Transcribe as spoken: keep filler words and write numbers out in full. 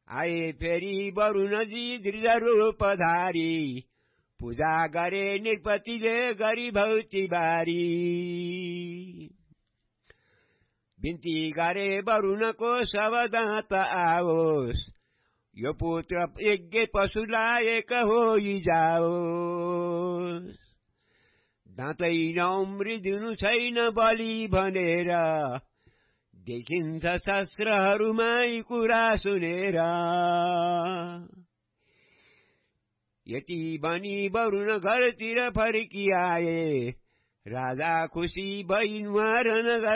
आए फेरि वरुणजी दृढरूपधारी पूजा गरे नृपतिले गरी भौती बारी बिन्ती गरे वरुणको शवदात आओस् यो पुत्र यज्ञ पशुलाई एक होइ जाओस् दाँतै नौम्रिदिनु छैन बलि भनेर देखिन्छ शास्त्रहरूमा यी कुरा सुनेर यति भनी वरुण घरतिर फर्किआए राजा खुसी भई नुहारन